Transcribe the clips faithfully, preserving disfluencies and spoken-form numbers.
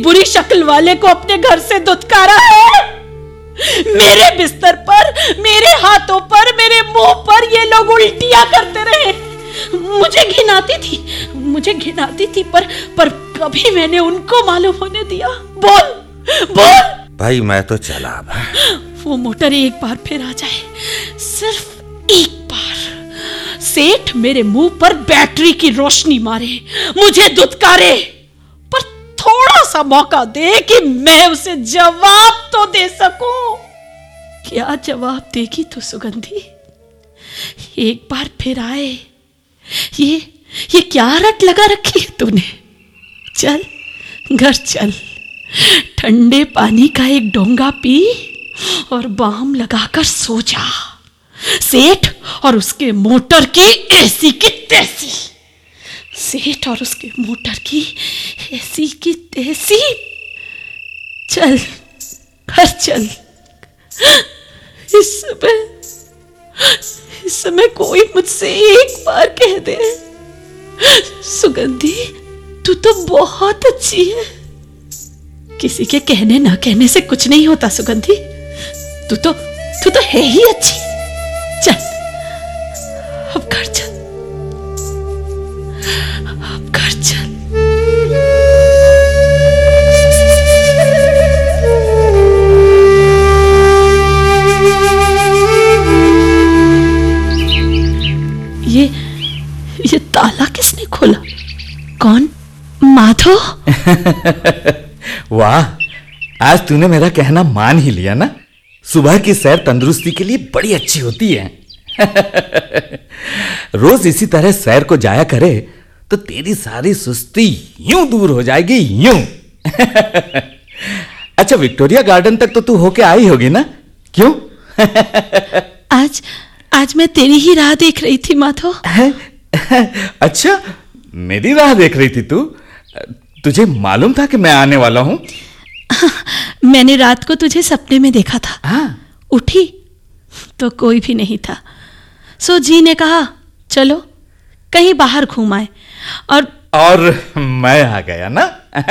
बुरी शक्ल वाले को अपने घर से दुत्कारा है। मेरे बिस्तर पर, मेरे हाथों पर, मेरे मुंह पर ये लोग उल्टियां करते रहे। मुझे घिन आती थी, मुझे घिन आती थी, पर पर कभी मैंने उनको मालूम होने दिया। बोल बोल। भाई मैं तो चला अब। वो मोटर एक बार फिर आ जाए, सिर्फ एक बार, सेठ मेरे मुंह पर बैटरी की रोशनी मारे, मुझे दुत्कारे, पर थोड़ा सा मौका दे कि मैं उसे जवाब तो दे सकूं। क्या जवाब देगी तू सुगंधी? एक बार फिर आए, ये ये क्या रट लगा रखी है तूने? चल घर चल, ठंडे पानी का एक डोंगा पी और बाम लगाकर सो जा। सेठ और उसके मोटर की एसी की तैसी, सेठ और उसके मोटर की एसी की तैसी। चल घर चल। इस समय इस समय कोई मुझसे एक बार कह दे, सुगंधी तू तो बहुत अच्छी है। किसी के कहने ना कहने से कुछ नहीं होता सुगंधी, तू तो तू तो है ही अच्छी। चल अब घर चल, अब घर चल। ये ये ताला किसने खोला? कौन? माधो? वाह, आज तूने मेरा कहना मान ही लिया ना। सुबह की सैर तंदुरुस्ती के लिए बड़ी अच्छी होती है। रोज इसी तरह सैर को जाया करे तो तेरी सारी सुस्ती यूं दूर हो जाएगी, यूं। अच्छा, विक्टोरिया गार्डन तक तो तू होके आई होगी ना? क्यों? आज आज मैं तेरी ही राह देख रही थी माधो। अच्छा, मेरी राह देख रही थी तू? तुझे मालूम था कि मैं आने वाला हूं? मैंने रात को तुझे सपने में देखा था। हाँ। उठी तो कोई भी नहीं था। सो जी ने कहा चलो कहीं बाहर घूम आए, और और मैं आ गया ना।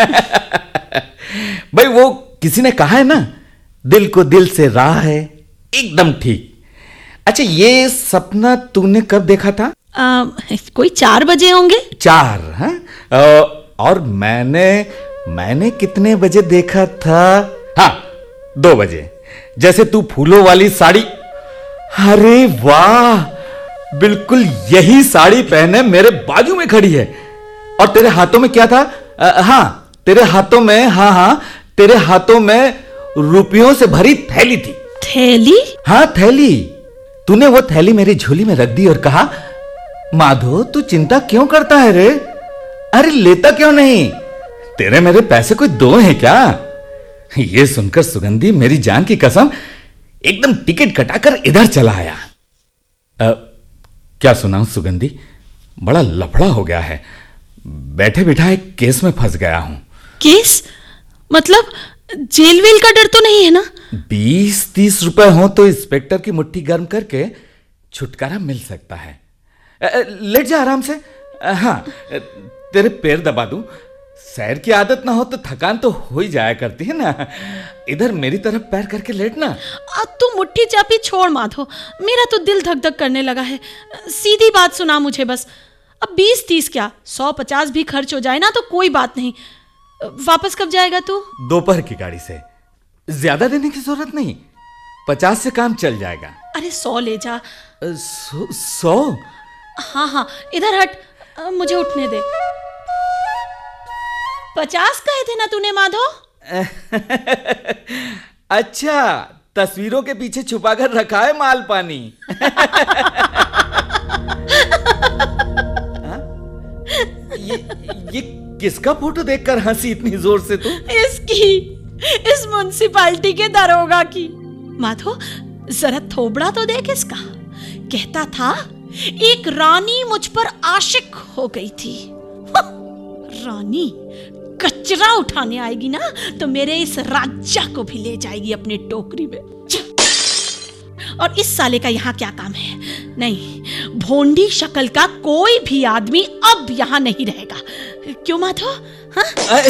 भाई वो किसी ने कहा है ना, दिल को दिल से राह है, एकदम ठीक। अच्छा, ये सपना तूने कब देखा था? आ, कोई चार बजे होंगे। चार? हाँ। और मैंने मैंने कितने बजे देखा था? हाँ, दो बजे। जैसे तू फूलों वाली साड़ी। अरे वाह, बिल्कुल यही साड़ी पहने मेरे बाजू में खड़ी है। और तेरे हाथों में क्या था? आ, हाँ, तेरे हाथों में, हाँ हाँ, तेरे हाथों में रुपयों से भरी थैली थी। थैली? हाँ, थैली। तूने वो थैली मेरी झोली में रख दी और कहा, माधो तू चिंता क्यों करता है रे? अरे लेता क्यों नहीं? तेरे मेरे पैसे कोई दो हैं क्या? ये सुनकर सुगंधी मेरी जान की कसम एकदम टिकट कटाकर इधर चला आया। आ, क्या सुनाऊं सुगंधी, बड़ा लफड़ा हो गया है। बैठे बिठाए केस में फंस गया हूं। केस? मतलब जेल वेल का डर तो नहीं है ना? बीस तीस रुपए हो तो इंस्पेक्टर की मुट्ठी गर्म करके छुटकारा मिल सकता है। लेट जा आराम से। हाँ, तेरे पैर दबा दूं? सैर की आदत ना हो तो थकान तो हो ही जाया करती है ना। इधर मेरी तरफ पैर करके लेटना। तू मुट्ठी चापी छोड़ माधो, मेरा तो दिल धक धक करने लगा है। सीधी बात सुना मुझे बस। अब बीस तीस क्या, सौ पचास भी खर्च हो जाए ना तो कोई बात नहीं। वापस कब जाएगा तू? दोपहर की गाड़ी से। ज्यादा देने की जरूरत नहीं, पचास से काम चल जाएगा। अरे सौ ले जा। सौ? सौ? हाँ हाँ, इधर हट, मुझे उठने दे। पचास कहे थे ना तूने माधो? अच्छा, तस्वीरों के पीछे छुपा कर रखा है माल पानी। ये, ये किसका फोटो देखकर हंसी इतनी जोर से तू? इसकी, इस म्युनिसिपैलिटी के दरोगा की। माधो जरा थोबड़ा तो देख इसका। कहता था एक रानी मुझ पर आशिक हो गई थी। रानी कचरा उठाने आएगी ना तो मेरे इस राजा को भी ले जाएगी अपनी टोकरी में। और इस साले का यहाँ क्या काम है? नहीं, भोंडी शक्ल का कोई भी आदमी अब यहाँ नहीं रहेगा। क्यों माधो? हाँ?